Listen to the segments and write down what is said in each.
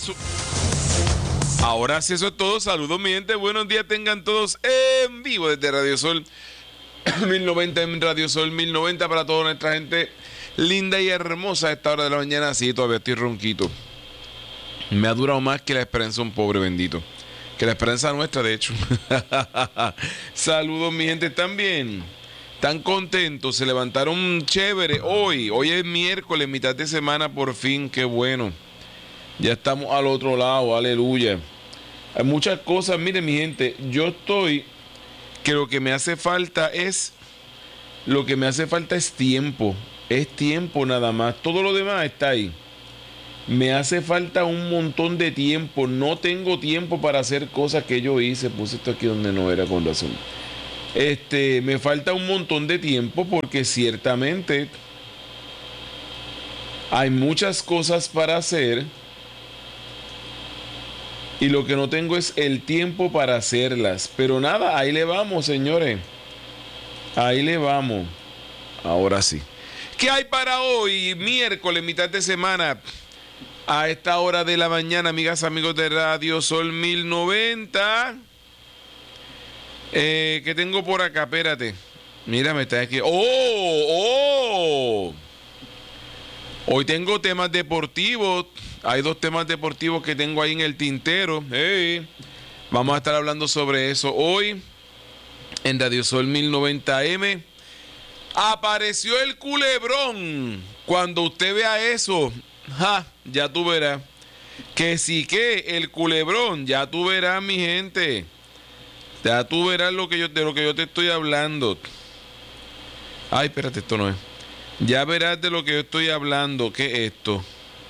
Eso. Ahora sí, eso es todo. Saludos, mi gente. Buenos días tengan todos en vivo desde Radio Sol 1090 en Radio Sol 1090 para toda nuestra gente linda y hermosa a esta hora de la mañana. Sí, todavía estoy ronquito. Me ha durado más que la esperanza un pobre bendito. Que la esperanza nuestra, de hecho. Saludos, mi gente, también. Tan contentos, se levantaron chévere hoy. Hoy es miércoles, mitad de semana, por fin, qué bueno. Ya estamos al otro lado, aleluya. Hay muchas cosas, miren, mi gente, yo estoy, que lo que me hace falta es tiempo. Es tiempo nada más. Todo lo demás está ahí. Me hace falta un montón de tiempo. No tengo tiempo para hacer cosas que yo hice. Puse esto aquí donde no era, con razón. Me falta un montón de tiempo porque ciertamente hay muchas cosas para hacer y lo que no tengo es el tiempo para hacerlas. Pero nada, ahí le vamos, señores. Ahí le vamos. Ahora sí. ¿Qué hay para hoy? Miércoles, mitad de semana. A esta hora de la mañana, amigas, amigos de Radio Sol 1090. ¿Qué tengo por acá? Espérate. Mira, me está aquí. ¡Oh! Hoy tengo temas deportivos. Hay 2 temas deportivos que tengo ahí en el tintero. Hey. Vamos a estar hablando sobre eso hoy en Radio Sol 1090M. Apareció el culebrón. Cuando usted vea eso, ya tú verás. Que sí que el culebrón, ya tú verás, mi gente. Ya tú verás de lo que yo te estoy hablando. Ay, espérate, esto no es. Ya verás de lo que yo estoy hablando. ¿Qué es esto?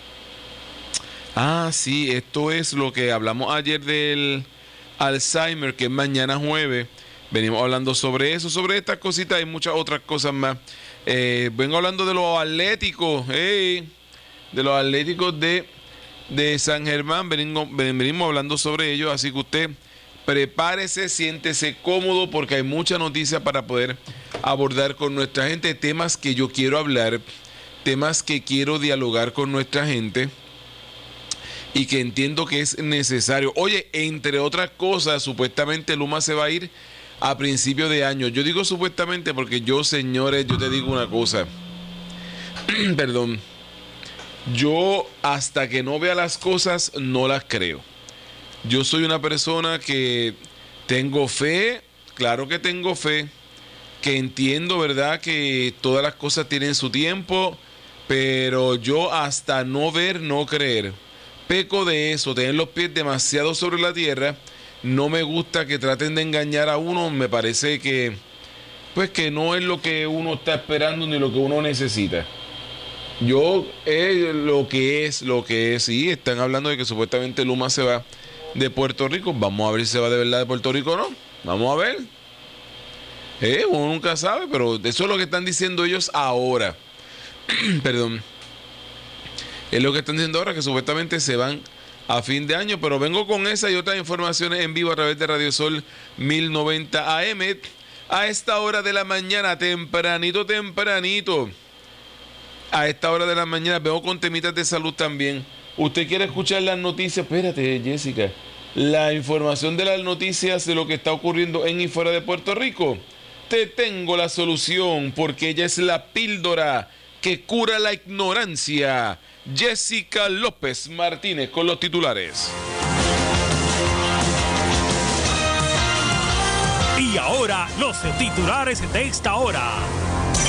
Sí, esto es lo que hablamos ayer del Alzheimer, que es mañana jueves. Venimos hablando sobre eso, sobre estas cositas y muchas otras cosas más. Vengo hablando de los atléticos, de los atléticos de San Germán. Venimos hablando sobre ellos, así que usted prepárese, siéntese cómodo porque hay mucha noticia para poder abordar con nuestra gente. Temas que yo quiero hablar, temas que quiero dialogar con nuestra gente y que entiendo que es necesario. Oye, entre otras cosas, supuestamente Luma se va a ir a principio de año. Yo digo supuestamente porque yo, señores, yo te digo una cosa. Perdón. Yo hasta que no vea las cosas no las creo. Yo soy una persona que tengo fe, claro que tengo fe, que entiendo, ¿verdad?, que todas las cosas tienen su tiempo, pero yo hasta no ver, no creer. Peco de eso, tener los pies demasiado sobre la tierra. No me gusta que traten de engañar a uno. Me parece que, pues, que no es lo que uno está esperando ni lo que uno necesita. Yo es lo que es. Sí, están hablando de que supuestamente Luma se va de Puerto Rico. Vamos a ver si se va de verdad de Puerto Rico o no. Vamos a ver. Uno nunca sabe, pero eso es lo que están diciendo ellos ahora. Perdón. Es lo que están diciendo ahora, que supuestamente se van a fin de año, pero vengo con esa y otras informaciones en vivo a través de Radio Sol 1090 AM a esta hora de la mañana, tempranito. A esta hora de la mañana vengo con temitas de salud también. ¿Usted quiere escuchar las noticias? Espérate, Jessica. La información de las noticias de lo que está ocurriendo en y fuera de Puerto Rico. Te tengo la solución, porque ella es la píldora que cura la ignorancia. Jessica López Martínez con los titulares. Y ahora los titulares de esta hora.